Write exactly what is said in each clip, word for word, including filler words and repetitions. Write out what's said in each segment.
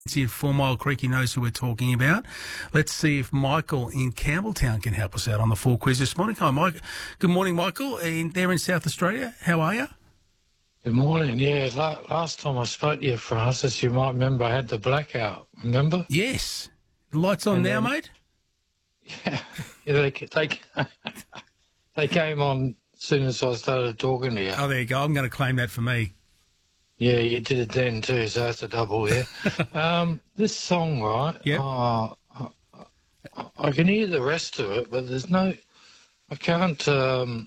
in Four Mile Creek, he knows who we're talking about. Let's see if Michael in Campbelltown can help us out on the four quiz this morning. Hi, Mike. Good morning, Michael. In, there in South Australia. How are you? Good morning. Yeah, la- last time I spoke to you, Francis, you might remember I had the blackout. Remember? Yes. The lights on And now, then- mate? Yeah, yeah they, they, they came on as soon as I started talking to you. Oh, there you go. I'm going to claim that for me. Yeah, you did it then too, so that's a double, yeah. um, this song, right? Yep. Uh, I, I can hear the rest of it, but there's no... I can't... Um,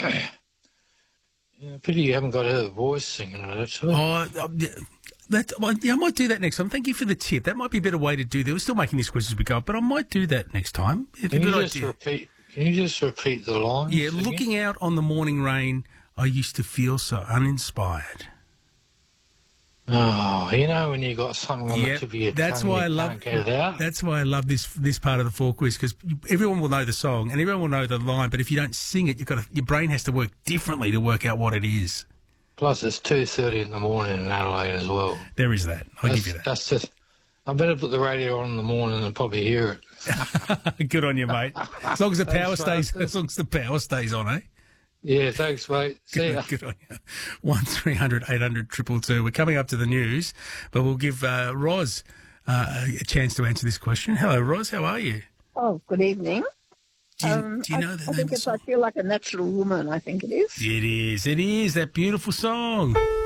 yeah, pity you haven't got her voice singing it, actually. Oh, uh, yeah, that, well, yeah, I might do that next time. Thank you for the tip. That might be a better way to do that. We're still making this quiz as we go, but I might do that next time. It's a Can you good just idea. repeat... Can you just repeat the line? Yeah, again? looking out on the morning rain, I used to feel so uninspired. Oh, you know when you got something on Yep, the tip of your that's tongue, why you I love. can't get it out. That's why I love this this part of the four quiz, because everyone will know the song and everyone will know the line, but if you don't sing it, you've got to, your brain has to work differently to work out what it is. Plus, it's two thirty in the morning in Adelaide as well. There is that. I'll That's, give you that. that's just. I better put the radio on in the morning and probably hear it. Good on you, mate. As long as the power Thanks, stays, as long as the power stays on, eh? Yeah, thanks, mate. See Good, ya. good on you. One three hundred eight hundred triple two. We're coming up to the news, but we'll give uh, Roz uh, a chance to answer this question. Hello, Roz. How are you? Oh, good evening. Do you, um, do you know I, the I name think of the it's I song? Feel Like a Natural Woman, I think it is. It is. It is that beautiful song.